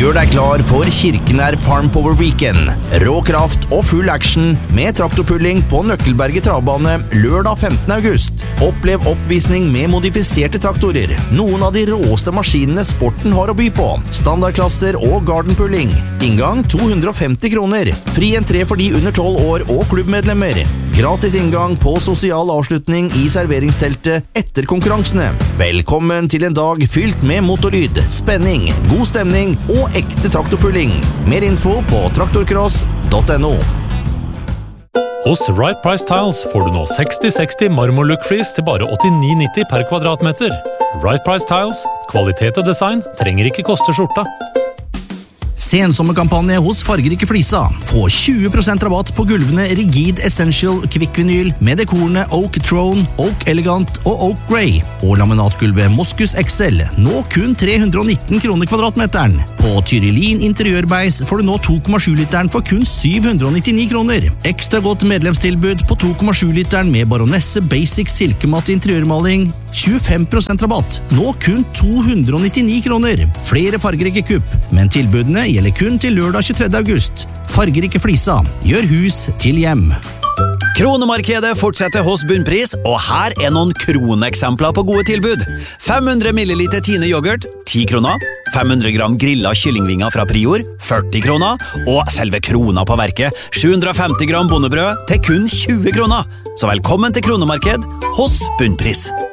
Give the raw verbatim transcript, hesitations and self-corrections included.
Gjør deg klar for Kirkenær Farm Power Weekend. Rå kraft og full action med traktorpulling på Nøkkelberget travbane lørdag femtende august. Opplev oppvisning med modifiserte traktorer. Noen av de råeste maskinene sporten har å by på. Standardklasser og gardenpulling. Inngang to hundre og femti kroner. Fri entré for de under tolv år og klubbmedlemmer. Gratis inngang på sosial avslutning i serveringsteltet etter konkurransene. Velkommen til en dag fylt med motorlyd, spenning, god stemning og ekte traktorpulling. Mer info på traktorcross punktum no. Hos Right Price Tiles får du nå seksti seksti marmorlook-flis til bare åttini nitti per kvadratmeter. Right Price Tiles, kvalitet og design trenger ikke koste skjorta. Sensommerkampanje hos Fargerike Flisa. Få tjue prosent rabatt på gulvene Rigid Essential Kvikk Vinyl med dekorene Oak Throne, Oak Elegant og Oak Grey. Og laminatgulvet Moskus X L, nå kun tre hundre og nitten kroner kvadratmeteren. På Tyrillin Interiørbeis får du nå to komma sju literen for kun syv hundre og nittini kroner. Ekstra godt medlemstilbud på to komma sju literen med Baronesse Basic Silkematt interiørmaling. tjuefem prosent rabatt, nå kun to hundre og nittini kroner. Flere Fargerike kupp, men tilbudene gjelder kun til lørdag tjuetredje august. Fargerike Flisa, gjør hus til hjem. Kronemarkedet fortsetter hos Bunnpris, og her er noen kroneksempler på gode tilbud. fem hundre milliliter Tine yoghurt, ti kroner. fem hundre gram grillet kyllingvinger fra Prior, førti kroner. Og selve krona på verket, sju hundre og femti gram bondebrød til kun tjue kroner. Så velkommen til Kronemarked hos Bunnpris.